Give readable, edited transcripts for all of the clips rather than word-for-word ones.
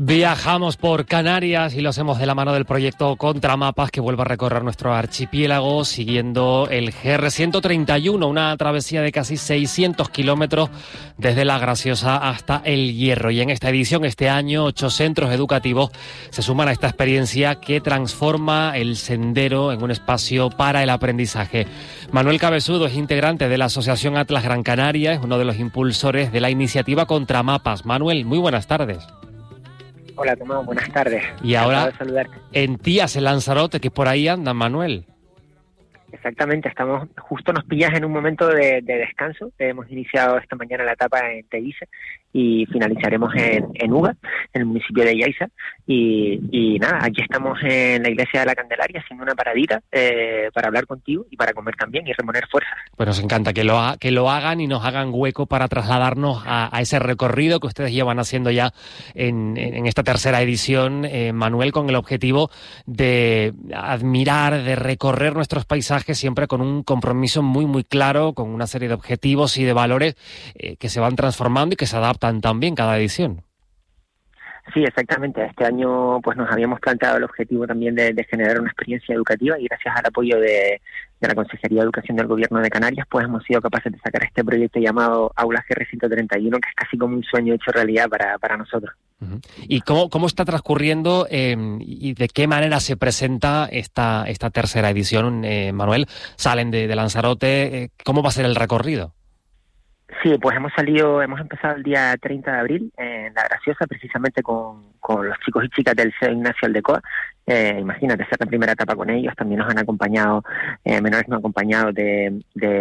Viajamos por Canarias y lo hacemos de la mano del proyecto Contramapas, que vuelve a recorrer nuestro archipiélago siguiendo el GR131, una travesía de casi 600 kilómetros desde La Graciosa hasta El Hierro. Y en esta edición, este año, 8 centros educativos se suman a esta experiencia que transforma el sendero en un espacio para el aprendizaje. Manuel Cabezudo es integrante de la Asociación Atlas Gran Canaria, es uno de los impulsores de la iniciativa Contramapas. Manuel, muy buenas tardes. Hola, Tomás, buenas tardes. Y ahora en Tías, en Lanzarote, que por ahí anda, Manuel. Exactamente, justo nos pillas en un momento de descanso. Hemos iniciado esta mañana la etapa en Teguise y finalizaremos en Uva, en el municipio de Yaiza. Y nada, aquí estamos en la iglesia de la Candelaria haciendo una paradita para hablar contigo y para comer también y reponer fuerzas. Pues nos encanta que lo hagan y nos hagan hueco para trasladarnos a ese recorrido que ustedes llevan haciendo ya en esta tercera edición, Manuel, con el objetivo de admirar, de recorrer nuestros paisajes, siempre con un compromiso muy, muy claro, con una serie de objetivos y de valores que se van transformando y que se adaptan también cada edición. Sí, exactamente. Este año pues nos habíamos planteado el objetivo también de generar una experiencia educativa y gracias al apoyo de la Consejería de Educación del Gobierno de Canarias pues hemos sido capaces de sacar este proyecto llamado Aulas GR131, que es casi como un sueño hecho realidad para nosotros. Uh-huh. ¿Y cómo está transcurriendo y de qué manera se presenta esta tercera edición, Manuel? Salen de Lanzarote, ¿cómo va a ser el recorrido? Sí, pues hemos empezado el día 30 de abril en La Graciosa, precisamente con los chicos y chicas del Liceo Ignacio Aldecoa. Imagínate, hacer la primera etapa con ellos. También nos han acompañado, menores nos han acompañado de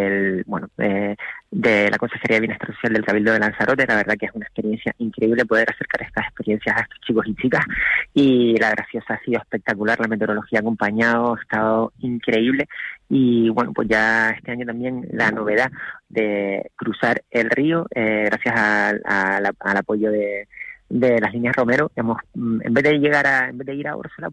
la Consejería de Bienestar Social del Cabildo de Lanzarote. La verdad que es una experiencia increíble poder acercar estas experiencias a estos chicos y chicas. Y La Graciosa ha sido espectacular, la meteorología ha acompañado, ha estado increíble. Y bueno, pues ya este año también la novedad de cruzar el río, gracias al apoyo de las líneas Romero, en vez de ir a Órsala,